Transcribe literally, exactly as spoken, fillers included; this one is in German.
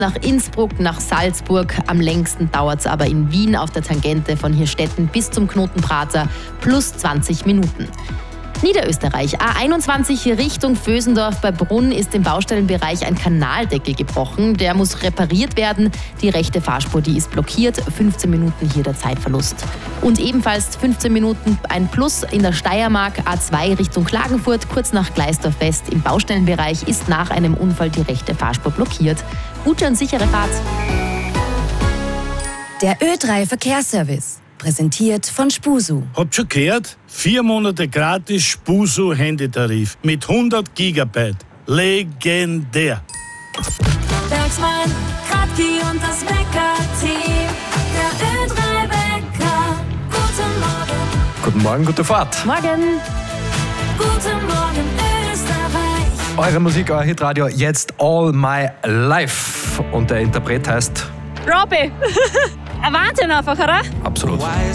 nach Innsbruck, nach Salzburg. Am längsten dauert es aber in Wien auf der Tangente von Hirstetten bis zum Knoten Prater plus zwanzig Minuten. Niederösterreich, A einundzwanzig Richtung Vösendorf bei Brunn ist im Baustellenbereich ein Kanaldeckel gebrochen. Der muss repariert werden. Die rechte Fahrspur, die ist blockiert. fünfzehn Minuten hier der Zeitverlust. Und ebenfalls fünfzehn Minuten ein Plus in der Steiermark, A zwei Richtung Klagenfurt, kurz nach Gleisdorf West. Im Baustellenbereich ist nach einem Unfall die rechte Fahrspur blockiert. Gute und sichere Fahrt. Der Ö drei Verkehrsservice. Präsentiert von Spusu. Habt schon gehört? Vier Monate gratis Spusu Handytarif mit hundert Gigabyte. Legendär. Bergsmann, Kratki und das Wecker-Team. Der Ö drei Wecker. Guten Morgen. Guten Morgen, gute Fahrt. Morgen. Guten Morgen, Österreich. Eure Musik, euer Hitradio, jetzt All My Life. Und der Interpret heißt... Robbie. Ein Wahnsinn einfach, oder? Absolut.